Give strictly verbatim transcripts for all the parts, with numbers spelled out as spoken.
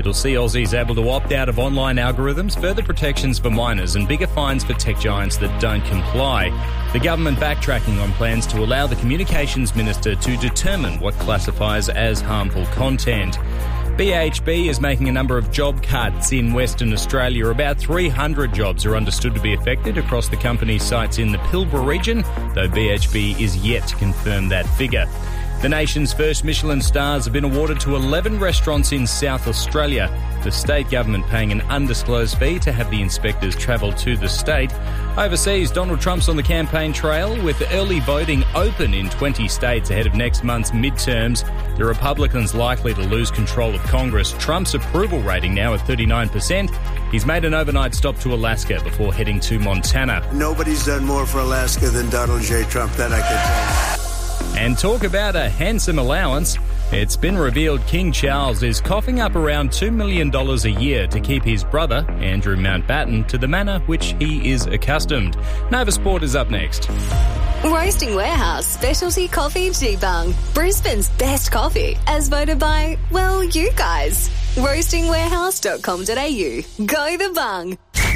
It'll see Aussies able to opt out of online algorithms, further protections for minors and bigger fines for tech giants that don't comply. The government backtracking on plans to allow the Communications Minister to determine what classifies as harmful content. B H P is making a number of job cuts in Western Australia. About three hundred jobs are understood to be affected across the company's sites in the Pilbara region, though B H P is yet to confirm that figure. The nation's first Michelin stars have been awarded to eleven restaurants in South Australia. The state government paying an undisclosed fee to have the inspectors travel to the state. Overseas, Donald Trump's on the campaign trail with early voting open in twenty states ahead of next month's midterms. The Republicans likely to lose control of Congress. Trump's approval rating now at thirty-nine percent. He's made an overnight stop to Alaska before heading to Montana. Nobody's done more for Alaska than Donald J. Trump, that I can tell you. And talk about a handsome allowance. It's been revealed King Charles is coughing up around two million dollars a year to keep his brother, Andrew Mountbatten, to the manner which he is accustomed. Nova Sport is up next. Roasting Warehouse Specialty Coffee G-Bung. Brisbane's best coffee, as voted by, well, you guys. roasting warehouse dot com dot a u. Go the bung.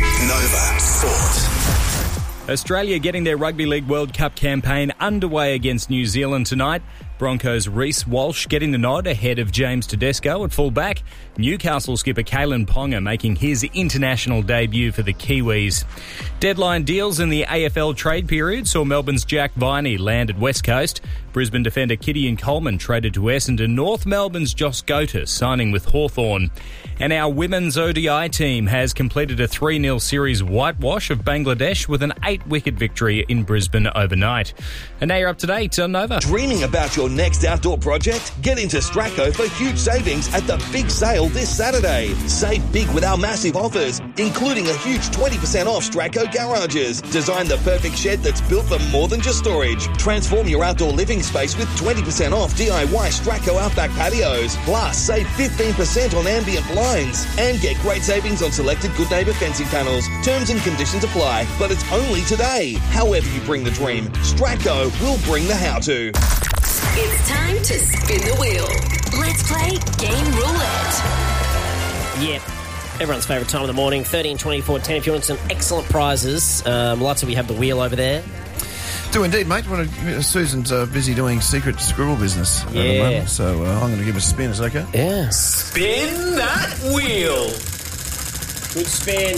Nova Sport. Australia getting their Rugby League World Cup campaign underway against New Zealand tonight. Broncos' Reece Walsh getting the nod ahead of James Tedesco at fullback. Newcastle skipper Kalen Ponga making his international debut for the Kiwis. Deadline deals in the A F L trade period saw Melbourne's Jack Viney land at West Coast. Brisbane defender Gideon Coleman traded to Essendon. North Melbourne's Josh Goater signing with Hawthorn. And our women's O D I team has completed a three nil series whitewash of Bangladesh with an eight-wicket victory in Brisbane overnight. And now you're up to date on Nova. Dreaming about your next outdoor project? Get into Stracco for huge savings at the big sale this Saturday. Save big with our massive offers, including a huge twenty percent off Stracco garages. Design the perfect shed that's built for more than just storage. Transform your outdoor living space with twenty percent off D I Y Stracco Outback patios. Plus, save fifteen percent on ambient blinds and get great savings on selected Good Neighbour fencing panels. Terms and conditions apply, but it's only today. However you bring the dream, Stracco will bring the how-to. It's time to spin the wheel. Let's play Game Roulette. Yep. Everyone's favourite time of the morning, thirteen, twenty-four, ten. If you want some excellent prizes, um, lots of we have the wheel over there. Do indeed, mate. Want to, Susan's uh, busy doing secret scribble business at Yeah. the moment, so uh, I'm going to give it a spin. Is that okay? Yeah. Spin that wheel. Good spin.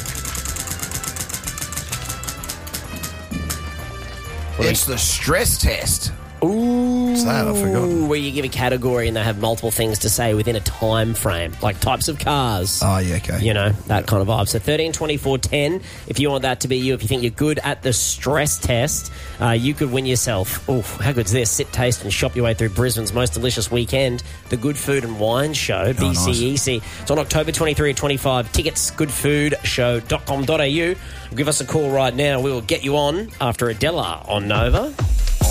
It's the stress test. Ooh. What's that? I forgot. Where you give a category and they have multiple things to say within a time frame, like types of cars. Oh, yeah, okay. You know, that kind of vibe. So thirteen, twenty-four, ten. If you want that to be you, if you think you're good at the stress test, uh, you could win yourself. Oh, how good's this? Sit, taste and shop your way through Brisbane's most delicious weekend, the Good Food and Wine Show, B C E C. nice. It's on October twenty-third to twenty-fifth. Tickets, good food show dot com dot a u. Give us a call right now. We will get you on after Adela on Nova.